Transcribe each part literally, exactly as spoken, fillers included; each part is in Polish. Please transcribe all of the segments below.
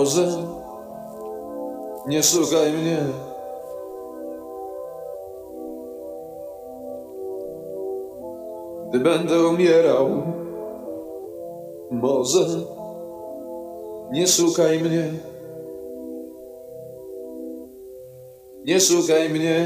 Może nie szukaj mnie, gdy będę umierał. Może nie szukaj mnie, nie szukaj mnie,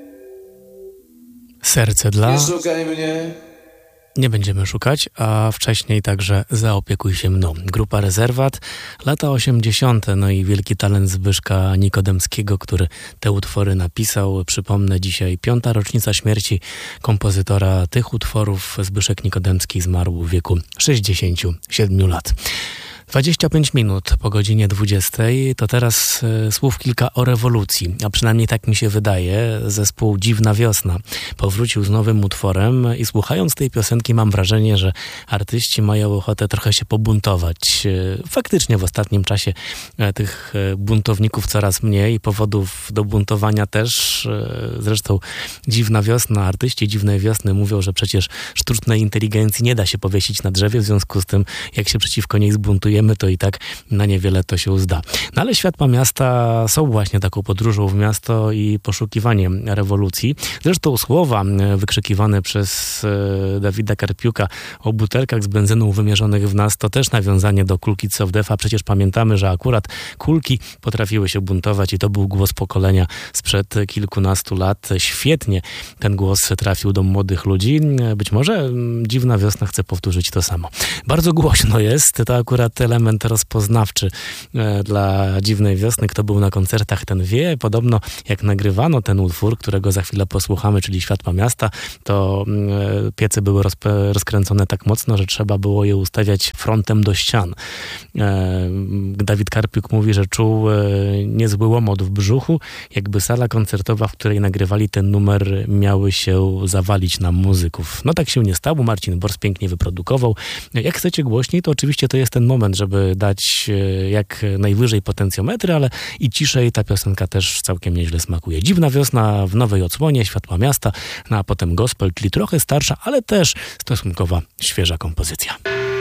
Serce dla... nie szukaj mnie. Nie będziemy szukać, a wcześniej także Zaopiekuj się mną. Grupa Rezerwat, lata osiemdziesiąte, no i wielki talent Zbyszka Nikodemskiego, który te utwory napisał. Przypomnę, dzisiaj piąta rocznica śmierci kompozytora tych utworów. Zbyszek Nikodemski zmarł w wieku sześćdziesięciu siedmiu lat. dwadzieścia pięć minut po godzinie dwudziestej, to teraz e, słów kilka o rewolucji, a przynajmniej tak mi się wydaje. Zespół Dziwna Wiosna powrócił z nowym utworem i słuchając tej piosenki mam wrażenie, że artyści mają ochotę trochę się pobuntować. E, faktycznie w ostatnim czasie e, tych e, buntowników coraz mniej i powodów do buntowania też. E, zresztą Dziwna Wiosna, artyści Dziwnej Wiosny mówią, że przecież sztucznej inteligencji nie da się powiesić na drzewie, w związku z tym jak się przeciwko niej zbuntuje, to i tak na niewiele to się zda. No ale Światła Miasta są właśnie taką podróżą w miasto i poszukiwaniem rewolucji. Zresztą słowa wykrzykiwane przez e, Dawida Karpiuka o butelkach z benzyną wymierzonych w nas to też nawiązanie do Cool Kids of Death, a przecież pamiętamy, że akurat kulki potrafiły się buntować i to był głos pokolenia sprzed kilkunastu lat. Świetnie ten głos trafił do młodych ludzi. Być może Dziwna Wiosna chce powtórzyć to samo. Bardzo głośno jest, to akurat element rozpoznawczy e, dla Dziwnej Wiosny. Kto był na koncertach, ten wie. Podobno jak nagrywano ten utwór, którego za chwilę posłuchamy, czyli Światła Miasta, to e, piece były rozp- rozkręcone tak mocno, że trzeba było je ustawiać frontem do ścian. E, Dawid Karpiuk mówi, że czuł e, niezły łomot w brzuchu, jakby sala koncertowa, w której nagrywali ten numer, miały się zawalić na muzyków. No tak się nie stało. Marcin Bors pięknie wyprodukował. Jak chcecie głośniej, to oczywiście to jest ten moment, żeby dać jak najwyżej potencjometry, ale i ciszej ta piosenka też całkiem nieźle smakuje. Dziwna Wiosna w nowej odsłonie, Światła Miasta, no a potem gospel, czyli trochę starsza, ale też stosunkowo świeża kompozycja.